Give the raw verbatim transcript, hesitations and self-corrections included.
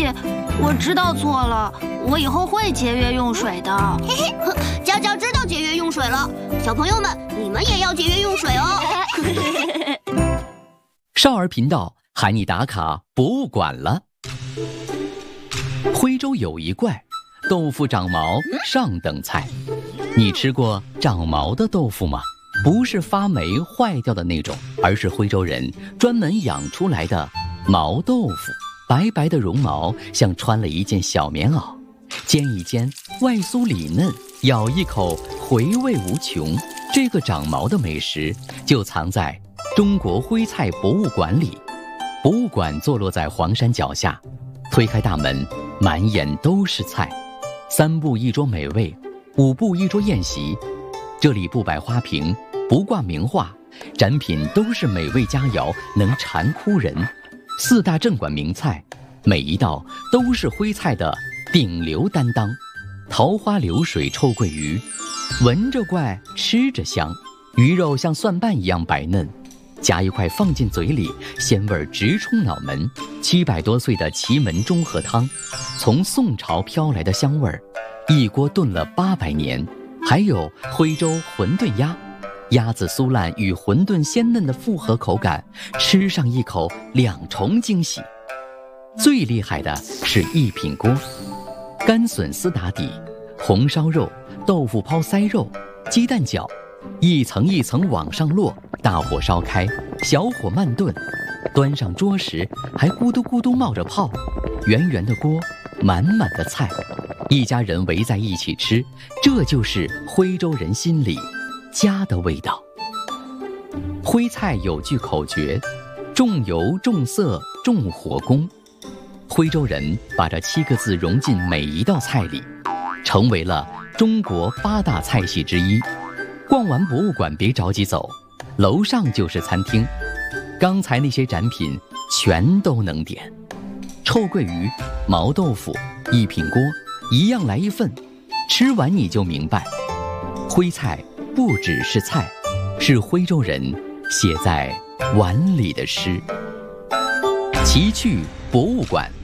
我知道错了，我以后会节约用水的。 嘿嘿，佳佳知道节约用水了，小朋友们，你们也要节约用水哦。 少儿频道喊你打卡博物馆了。徽州有一怪，豆腐长毛上等菜。你吃过长毛的豆腐吗？不是发霉坏掉的那种，而是徽州人专门养出来的毛豆腐。白白的绒毛像穿了一件小棉袄，煎一煎，外酥里嫩，咬一口回味无穷。这个长毛的美食就藏在中国徽菜博物馆里。博物馆坐落在黄山脚下，推开大门，满眼都是菜。三步一桌美味，五步一桌宴席。这里不摆花瓶，不挂名画，展品都是美味佳肴，能馋哭人。四大镇馆名菜，每一道都是徽菜的顶流担当。桃花流水臭鳜鱼，闻着怪，吃着香，鱼肉像蒜瓣一样白嫩，夹一块放进嘴里，鲜味直冲脑门。七百多岁的祁门中和汤，从宋朝飘来的香味儿，一锅炖了八百年。还有徽州馄饨鸭，鸭子酥烂与馄饨鲜嫩的复合口感，吃上一口两重惊喜。最厉害的是一品锅，干笋丝打底，红烧肉、豆腐泡腮肉、鸡蛋饺，一层一层往上落，大火烧开，小火慢炖，端上桌时还咕嘟咕嘟冒着泡。圆圆的锅，满满的菜，一家人围在一起吃，这就是徽州人心里家的味道。徽菜有句口诀：重油重色重火功。徽州人把这七个字融进每一道菜里，成为了中国八大菜系之一。逛完博物馆别着急走，楼上就是餐厅，刚才那些展品全都能点。臭鳜鱼、毛豆腐、一品锅，一样来一份，吃完你就明白，徽菜不只是菜，是徽州人写在碗里的诗。奇趣博物馆。